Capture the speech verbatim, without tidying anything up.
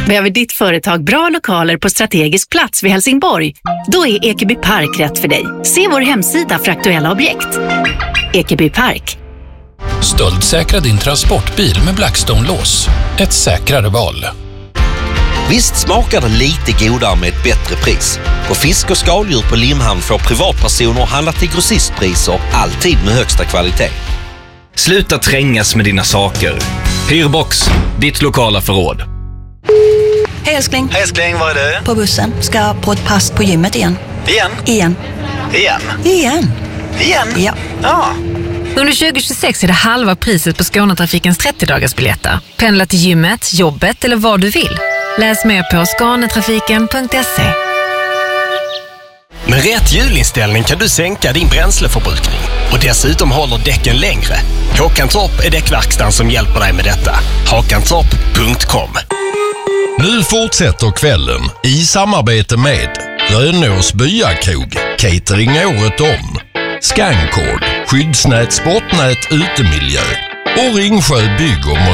Behöver ditt företag bra lokaler på strategisk plats vid Helsingborg? Då är Ekeby Park rätt för dig. Se vår hemsida för aktuella objekt. Ekeby Park. Stöldsäkra din transportbil med Blackstone-lås. Ett säkrare val. Visst smakar det lite godare med ett bättre pris. På fisk och skaldjur på Limhamn får privatpersoner handla till grossistpriser, alltid med högsta kvalitet. Sluta trängas med dina saker. Hyrbox, ditt lokala förråd. Hej älskling. Hej älskling, vad är det? På bussen, ska på ett pass på gymmet igen. Igen? Igen. Igen? Igen. Igen? Ja. Ja. Under tjugo tjugosex är det halva priset på Skånetrafikens trettio-dagarsbiljetter. Pendla till gymmet, jobbet eller vad du vill. Läs mer på skanetrafiken punkt se. Med rätt hjulinställning kan du sänka din bränsleförbrukning och dessutom håller däcken längre. Håkantorp är däckverkstan som hjälper dig med detta. Håkantorp punkt com. Nu fortsätter kvällen i samarbete med Rönås Byakrog, catering året om, Scancord, skyddsnät, sportnät, utemiljö och Ringsjö bygg och